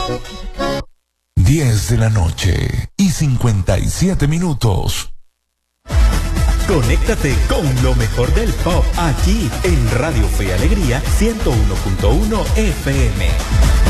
10 de la noche y 57 minutos. Conéctate con lo mejor del pop aquí en Radio Fe y Alegría 101.1 FM.